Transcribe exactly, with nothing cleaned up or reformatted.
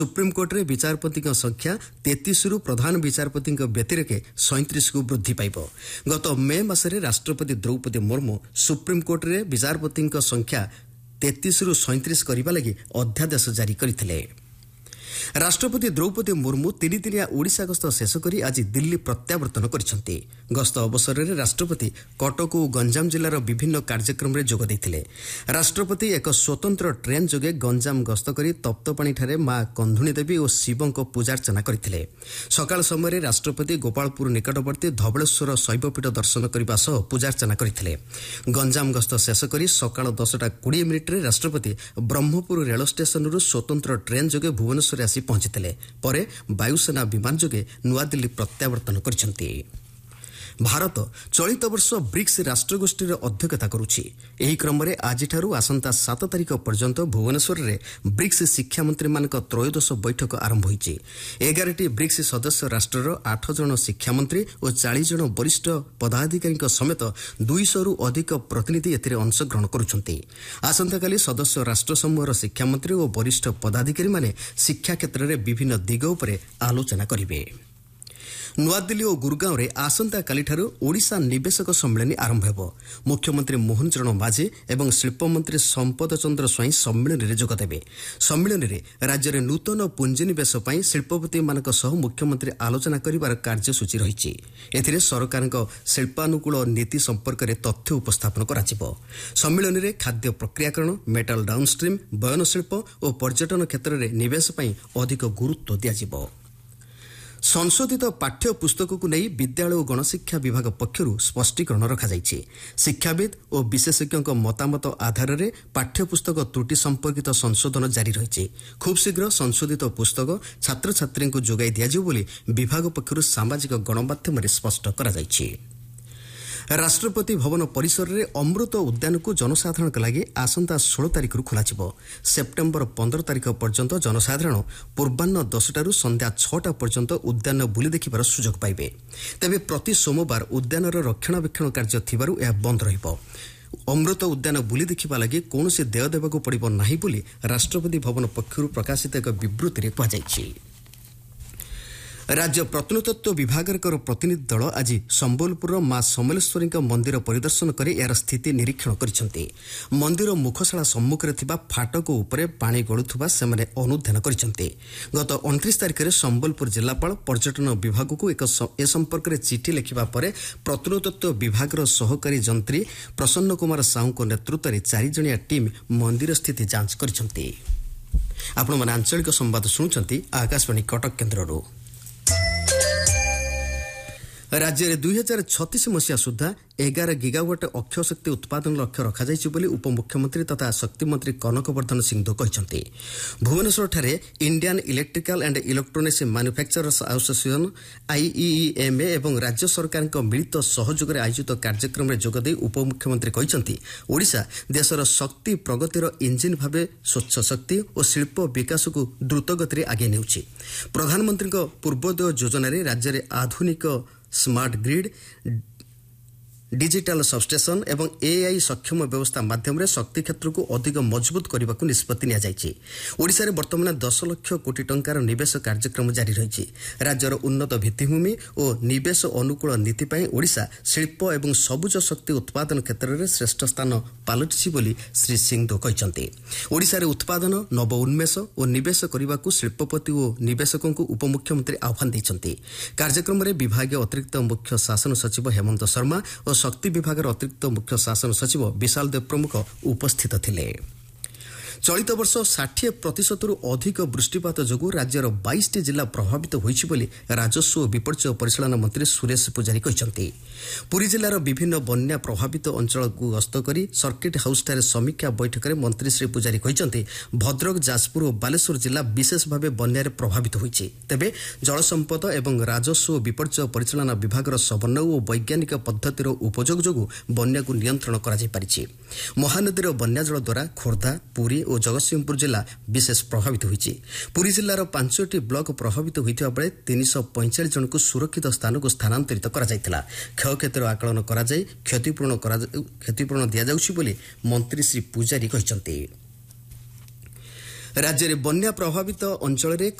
Supreme court रे विचारपति संख्या तैंतीस रु प्रधान विचारपति व्यतिरेके सैंतीस को वृद्धि पाइब। गत मे मासरे राष्ट्रपति द्रौपदी मुर्मू सुप्रीमकोर्ट रे विचारपति संख्या तैंतीस रु सैंतीस करने लगी अध्यादेश जारी करथिले। राष्ट्रपति द्रौपदी मुर्मू तीन दिनिया ओडिशा गस्त शेष करी आज दिल्ली प्रत्यावर्तन करिसंती। गस्त अवसर में राष्ट्रपति कटक और गंजाम जिलार विभिन्न कार्यक्रम में जोग देथिले। राष्ट्रपति एक स्वतंत्र ट्रेन जोगे गंजाम गस्त करी तप्तपाणी ठारे मां कंधुणी देवी और शिवंक पूजार्चना करथिले। सकाळ समय राष्ट्रपति गोपालपुर निकटवर्ती धवळेश्वर शैवपीठ दर्शन करने सह पूजार्चना करथिले। गंजाम गस्त शेष करी सकाळ दसटा कोड़े मिनिट रे राष्ट्रपति ब्रह्मपुर रेल स्टेशन स्वतंत्र ट्रेन जोगे भुवनेश्वर आसी पहुंचीते परे वायुसेना विमान जोगे नुआदिल्ली प्रत्यावर्तन करछंती। भारत चलित वर्ष ब्रिक्स राष्ट्रगोष्ठी अध्यक्षता करुछि। एही क्रम में आज आसंता सात तारिख पर्यंत भुवनेश्वर में ब्रिक्स शिक्षा मंत्री मानक त्रयोदश बैठक आरंभ होइछि। एगारटी ब्रिक्स सदस्य राष्ट्रर आठ जन शिक्षा मंत्री और चालीस जन वरिष्ठ पदाधिकारी समेत दुईश रु अधिक प्रतिनिधि एथिरे अंशग्रहण करुछंती। आसंताकाली सदस्य राष्ट्र समूहर शिक्षा मंत्री और वरिष्ठ पदाधिकारी माने शिक्षा क्षेत्र में विभिन्न दिग उपरे आलोचना करिवे। नुआदिल्ली और गुरुगांव में आसंताकाली ओडिशा निवेशक सम्मेलन आरंभ हो। मुख्यमंत्री मोहन चरण माझी एवं शिल्पमंत्री संपद चंद्र स्वाई सम्मेलन में जोगदेवे। सम्मेलन में राज्य में नूतन पुंजीनिवेश पर शिल्पपति मान मुख्यमंत्री आलोचना कर कार्यसूची रही। एथिरे सरकार शिल्पानुकूल नीति संपर्क में तथ्य उपस्थापन कर सम्मेलन में खाद्य प्रक्रियाकरण, मेटाल डाउनस्ट्रीम, बयन शिल्प और पर्यटन क्षेत्र में निवेश पर अधिक गुरुत्व दिया। संशोधित पाठ्य पुस्तक को नहीं विद्यालय और गणशिक्षा विभाग पक्षर स्पष्टीकरण रखा जाइछि। शिक्षाविद और विशेषज्ञों मतामत आधार में पाठ्यपुस्तक त्रुटि संपर्कित संशोधन जारी रही। खूब शीघ्र संशोधित पुस्तक छात्र छात्री को जोगाई दियाजिव बोली विभाग पक्षर सामाजिक गणमाध्यम स्पष्ट करा जाइछि। राष्ट्रपति भवन परिसर में अमृत उद्यान को जनसाधारण लगी आसंता षोल तारिख खोल सेप्टेम्बर पंद्रह तारिख पर्यंत जनसाधारण पूर्वाह्न दसटू संध्या छटा पर्यंत उद्यान बुली देखिबार सुजोग पाइबे। तेबे प्रति सोमवार उद्यान रक्षणाबेक्षण कार्य थिबारु यह बंद रहिबो। अमृत उद्यान बुली देखिबा लगी कौनसी देय देबाकू पड़िबो नाही बोली राष्ट्रपति भवन पक्षरु प्रकाशित एक विवृत्ति में कहुଯାଇଛି। राज्य प्रत्नतत्व विभाग प्रतिनिधि दल आज संबलपुर मां समलेश्वरी मंदिर परिदर्शन कर यार स्थिति निरीक्षण करिसेंती। मंदिर मुखशाला सम्मुखें थिबा फाटक उपरे पानी गलुथुबा सेमाने अनुध्यान करिसेंती। गत उनतीस तारिख में संबलपुर जिलापाल पर्यटन विभाग को एक ए संपर्क में चिठी लिखिबा परे प्रत्नतत्व विभाग सहकारी जंत्री प्रसन्न कुमार साहू को नेतृत्व में चार जणिया टीम मंदिर स्थिति जांच करिसेंती। आपण माने आंचलिक संवाद सुनुचंती आकाशवाणी कटक केन्द्ररू। राज्य में दुई हजार छत्तीस मसीहा सुधा एगार गिगावाट अक्षय शक्ति उत्पादन लक्ष्य रखाଯାଇଛି बोली उपमुख्यमंत्री तथा शक्ति मंत्री कनकवर्धन सिंधु कहते। भुवनेश्वर ठारे Indian electrical and electronics manufacturers association आईईएमए एवं राज्य सरकार मिलित सहयोग आयोजित कार्यक्रम में जोगदे उपमुख्यमंत्री कहते ओडिशा देशर शक्ति प्रगतिर इंजिन भाव स्वच्छ शक्ति और शिल्प विकास को द्रुतगति आगे नेउछि। प्रधानमंत्री पूर्वोदय योजन राज्य में आधुनिक स्मार्ट ग्रिड, डिजिटल सबस्टेशन एवं एआई सक्षम व्यवस्था माध्यम शक्ति क्षेत्र को अधिक मजबूत करने को निष्पत्ति निया जायछि। ओडिशा रे वर्तमान दस लाख कोटी टंकार निवेश कार्यक्रम जारी रही। राज्यर उन्नत भित्तिभूमि और निवेश अनुकूल नीति पर ओडिशा शिल्प एवं सबुज शक्ति उत्पादन क्षेत्र में श्रेष्ठ स्थान पलटि बोली श्री सिंधु कहते। ओडिशा रे उत्पादन नव उन्मेष और निवेश करने को शिल्पपति और निवेशकों को उपमुख्यमंत्री आह्वान देते। कार्यक्रम में विभागीय अतिरिक्त मुख्य शासन सचिव हेमंत शर्मा और शक्ति विभाग अतिरिक्त मुख्य शासन सचिव विशाल देव प्रमुख उपस्थित थिले। चलित वर्ष षाठी प्रतिशत अधिक वृष्टिपात जोगु राज्यर बाईस टी जिला प्रभावित होइछि बोली राजस्व और विपर्यय परिचालन मंत्री सुरेश पुजारी कहते। पुरी जिलार विभिन्न बन्या प्रभावित अंचल को गस्त करी सर्किट हाउस ठारे समीक्षा बैठक में मंत्री श्री पुजारी कहते भद्रक, जाजपुर और बालेश्वर जिला विशेष भाव बन्या प्रभावित होइछि। तेबे जल संपद एवं राजस्व और विपर्यय परिचालन विभाग समन्वय और वैज्ञानिक पद्धतिर उपयोग जोगु बन्या को नियंत्रण करा जाय पारिछि। महानदीर बन्या जल द्वारा खोर्धा, पुरी और जगतसिंहपुर जिला विशेष प्रभावित होइछि। पुरी जिलार पांचटी ब्लॉक प्रभावित होइथिबा बेले तीन सौ पैंतालीस जन को सुरक्षित स्थान को स्थानांतरित करा जायतिला। क्षयक्षतिर आकलन करा जाय क्षतिपूर्ण करा क्षतिपूर्ण दिया जाउछि बोली मंत्री श्री पुजारी कहचंती। ରାଜ୍ୟରେ ବନ୍ୟା ପ୍ରଭାବିତ ଅଞ୍ଚଳରେ